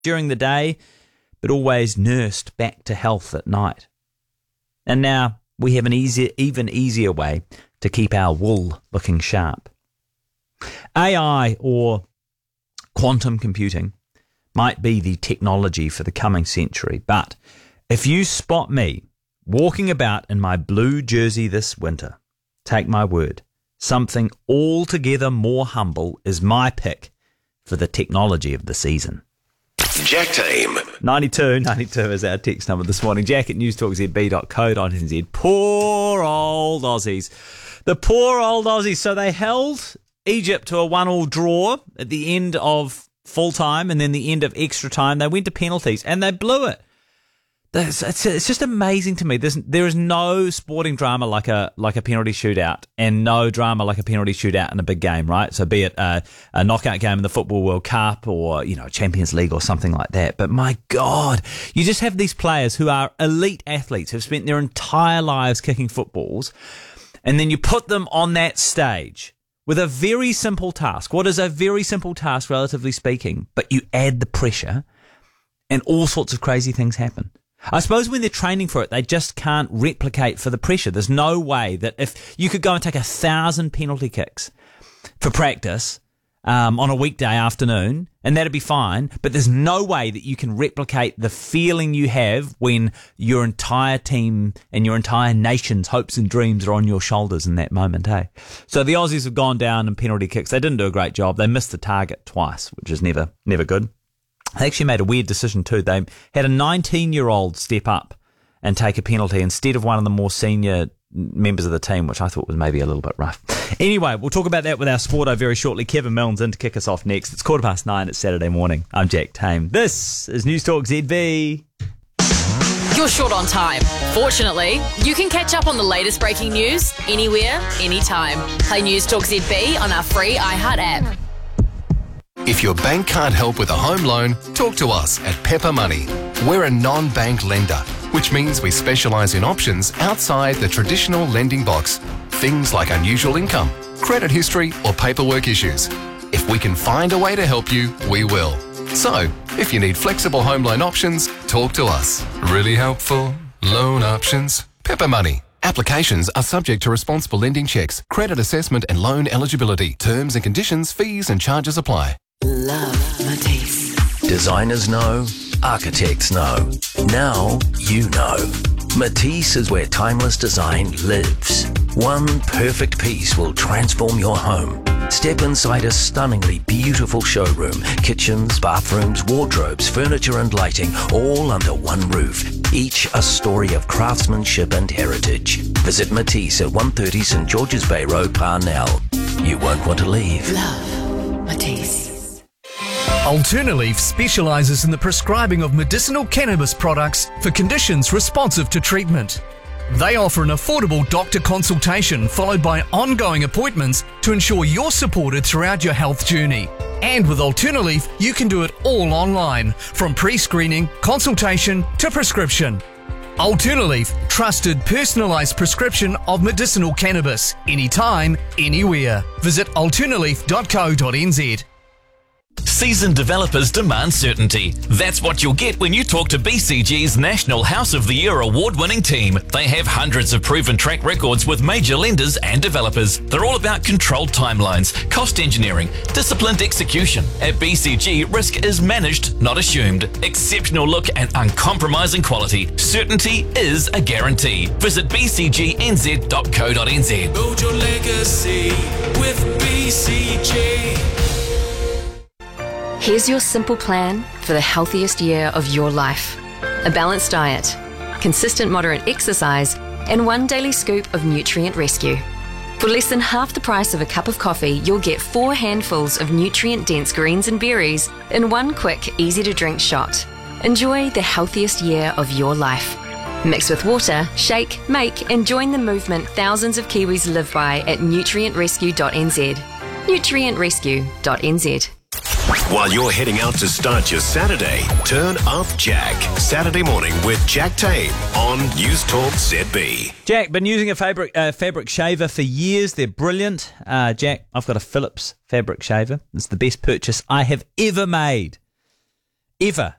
during the day, but always nursed back to health at night. And now we have an even easier way to keep our wool looking sharp. AI, or quantum computing, might be the technology for the coming century, but if you spot me walking about in my blue jersey this winter, take my word, something altogether more humble is my pick for the technology of the season. Jack Tame. 9292 is our text number this morning. Jack at newstalkzb.co.nz. Poor old Aussies. The poor old Aussies. So they held Egypt to a 1-1 draw at the end of full time and then the end of extra time. They went to penalties and they blew it. It's just amazing to me. There is no sporting drama like a penalty shootout, and no drama like a penalty shootout in a big game, right? So be it a knockout game in the Football World Cup or, Champions League or something like that. But my God, you just have these players who are elite athletes, who've spent their entire lives kicking footballs, and then you put them on that stage with a very simple task. What is a very simple task, relatively speaking, but you add the pressure and all sorts of crazy things happen. I suppose when they're training for it, they just can't replicate for the pressure. There's no way that if you could go and take 1,000 penalty kicks for practice on a weekday afternoon, and that'd be fine, but there's no way that you can replicate the feeling you have when your entire team and your entire nation's hopes and dreams are on your shoulders in that moment, eh? So the Aussies have gone down in penalty kicks. They didn't do a great job. They missed the target twice, which is never good. They actually made a weird decision too. They had a 19-year-old step up and take a penalty instead of one of the more senior members of the team, which I thought was maybe a little bit rough. Anyway, we'll talk about that with our Sporto very shortly. Kevin Milne's in to kick us off next. It's 9:15. It's Saturday morning. I'm Jack Tame. This is News Talk ZB. You're short on time. Fortunately, you can catch up on the latest breaking news anywhere, anytime. Play News Talk ZB on our free iHeart app. If your bank can't help with a home loan, talk to us at Pepper Money. We're a non-bank lender, which means we specialise in options outside the traditional lending box. Things like unusual income, credit history or paperwork issues. If we can find a way to help you, we will. So, if you need flexible home loan options, talk to us. Really helpful loan options. Pepper Money. Applications are subject to responsible lending checks, credit assessment and loan eligibility. Terms and conditions, fees and charges apply. Love Matisse. Designers know, architects know. Now you know. Matisse is where timeless design lives. One perfect piece will transform your home. Step inside a stunningly beautiful showroom. Kitchens, bathrooms, wardrobes, furniture and lighting, all under one roof. Each a story of craftsmanship and heritage. Visit Matisse at 130 St George's Bay Road, Parnell. You won't want to leave. Love Matisse. Alternaleaf specialises in the prescribing of medicinal cannabis products for conditions responsive to treatment. They offer an affordable doctor consultation followed by ongoing appointments to ensure you're supported throughout your health journey. And with Alternaleaf, you can do it all online, from pre-screening, consultation to prescription. Alternaleaf, trusted personalised prescription of medicinal cannabis, anytime, anywhere. Visit alternaleaf.co.nz. Seasoned developers demand certainty. That's what you'll get when you talk to BCG's National House of the Year award-winning team. They have hundreds of proven track records with major lenders and developers. They're all about controlled timelines, cost engineering, disciplined execution. At BCG, risk is managed, not assumed. Exceptional look and uncompromising quality. Certainty is a guarantee. Visit bcgnz.co.nz. Build your legacy with BCG. Here's your simple plan for the healthiest year of your life. A balanced diet, consistent moderate exercise, and one daily scoop of Nutrient Rescue. For less than half the price of a cup of coffee, you'll get 4 handfuls of nutrient-dense greens and berries in one quick, easy-to-drink shot. Enjoy the healthiest year of your life. Mix with water, shake, make, and join the movement thousands of Kiwis live by at nutrientrescue.nz. nutrientrescue.nz. While you're heading out to start your Saturday, turn up Jack. Saturday morning with Jack Tame on News Talk ZB. Jack, been using a fabric shaver for years. They're brilliant. Jack, I've got a Philips fabric shaver. It's the best purchase I have ever made. ever